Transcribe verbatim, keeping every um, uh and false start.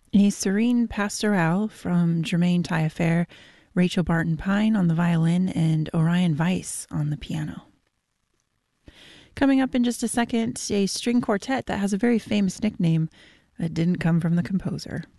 A serene pastorale from Germaine Taillefer, Rachel Barton Pine on the violin, and Orion Weiss on the piano. Coming up in just a second, a string quartet that has a very famous nickname that didn't come from the composer.